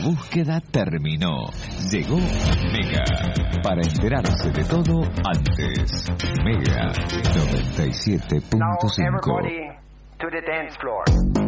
búsqueda terminó. Llegó Mega. Para enterarse de todo antes. Mega 97.5. Now everybody to the dance floor.